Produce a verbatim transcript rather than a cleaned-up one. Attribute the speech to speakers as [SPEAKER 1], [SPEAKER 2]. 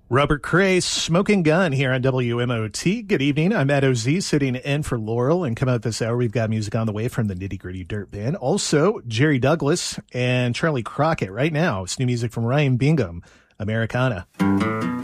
[SPEAKER 1] Robert Cray, Smoking Gun here on W M O T. Good evening. I'm Ed O Z sitting in for Laurel. And coming up this hour, we've got music on the way from the Nitty Gritty Dirt Band. Also, Jerry Douglas and Charlie Crockett. Right now, it's new music from Ryan Bingham, Americana.